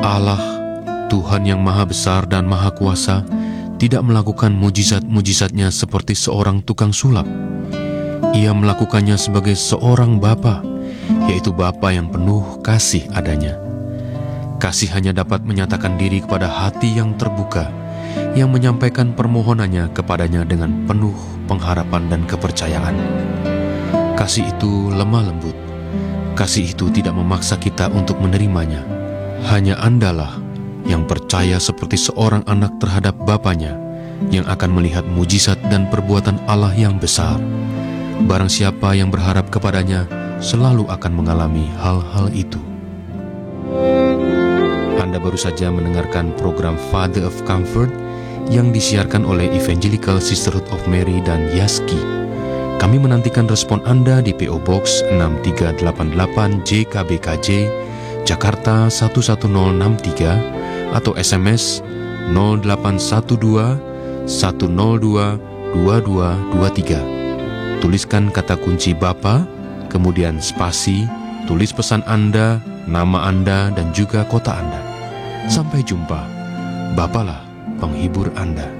Allah, Tuhan yang Maha Besar dan Maha Kuasa, tidak melakukan mujizat-mujizatnya seperti seorang tukang sulap. Ia melakukannya sebagai seorang Bapa, yaitu Bapa yang penuh kasih adanya. Kasih hanya dapat menyatakan diri kepada hati yang terbuka, yang menyampaikan permohonannya kepadanya dengan penuh pengharapan dan kepercayaan. Kasih itu lemah lembut. Kasih itu tidak memaksa kita untuk menerimanya. Hanya Andalah yang percaya seperti seorang anak terhadap Bapanya, yang akan melihat mujizat dan perbuatan Allah yang besar. Barang siapa yang berharap kepadanya selalu akan mengalami hal-hal itu. Anda baru saja mendengarkan program Father of Comfort yang disiarkan oleh Evangelical Sisterhood of Mary dan Yaski. Kami menantikan respon Anda di PO Box 6388 JKBKJ, Jakarta 11063, atau SMS 0812 102 2223. Tuliskan kata kunci Bapa, kemudian spasi, tulis pesan Anda, nama Anda, dan juga kota Anda. Sampai jumpa. Bapalah penghibur Anda.